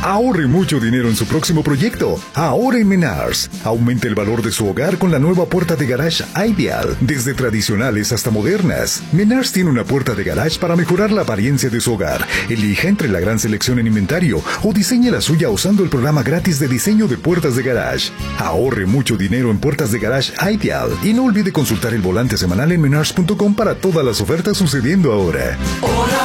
Ahorre mucho dinero en su próximo proyecto. Ahora en Menards. Aumente el valor de su hogar con la nueva puerta de garage Ideal. Desde tradicionales hasta modernas. Menards tiene una puerta de garage para mejorar la apariencia de su hogar. Elija entre la gran selección en inventario o diseñe la suya usando el programa gratis de diseño de puertas de garage. Ahorre mucho dinero en puertas de garage Ideal. Y no olvide consultar el volante semanal en menards.com para todas las ofertas sucediendo ahora.